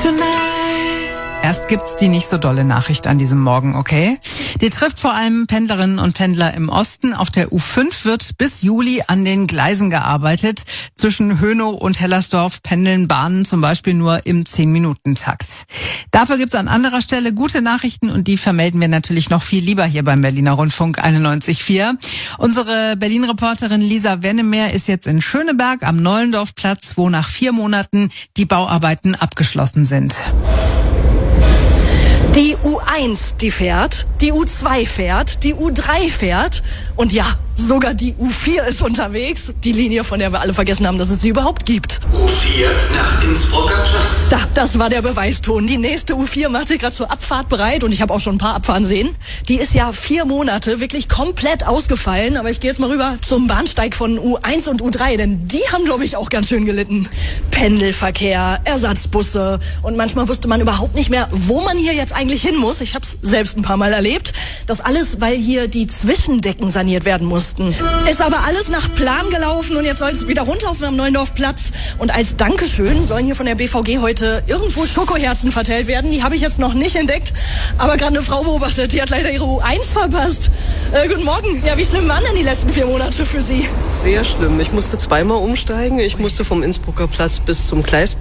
Erst gibt's die nicht so dolle Nachricht an diesem Morgen, okay? Die trifft vor allem Pendlerinnen und Pendler im Osten. Auf der U5 wird bis Juli an den Gleisen gearbeitet. Zwischen Hönow und Hellersdorf pendeln Bahnen zum Beispiel nur im 10-Minuten-Takt. Dafür gibt's an anderer Stelle gute Nachrichten und die vermelden wir natürlich noch viel lieber hier beim Berliner Rundfunk 91.4. Unsere Berlin-Reporterin Lisa Wennemeer ist jetzt in Schöneberg am Nollendorfplatz, wo nach 4 Monaten die Bauarbeiten abgeschlossen sind. Die U1, die fährt, die U2 fährt, die U3 fährt und ja, sogar die U4 ist unterwegs. Die Linie, von der wir alle vergessen haben, dass es sie überhaupt gibt. U4 nach Innsbrucker Platz. Das war der Beweiston. Die nächste U4 macht sich gerade zur Abfahrt bereit und ich habe auch schon ein paar abfahren sehen. Die ist ja 4 Monate wirklich komplett ausgefallen, aber ich gehe jetzt mal rüber zum Bahnsteig von U1 und U3, denn die haben, glaube ich, auch ganz schön gelitten. Pendelverkehr, Ersatzbusse und manchmal wusste man überhaupt nicht mehr, wo man hier jetzt eigentlich hin muss. Ich habe es selbst ein paar Mal erlebt. Das alles, weil hier die Zwischendecken saniert werden mussten. Ist aber alles nach Plan gelaufen und jetzt soll es wieder rundlaufen am Neuendorfplatz. Und als Dankeschön sollen hier von der BVG heute irgendwo Schokoherzen verteilt werden. Die habe ich jetzt noch nicht entdeckt, aber gerade eine Frau beobachtet, die hat leider ihre U1 verpasst. Guten Morgen. Ja, wie schlimm waren denn die letzten 4 Monate für Sie? Sehr schlimm. Ich musste 2-mal umsteigen. Ich musste vom Innsbrucker Platz bis zum Gleis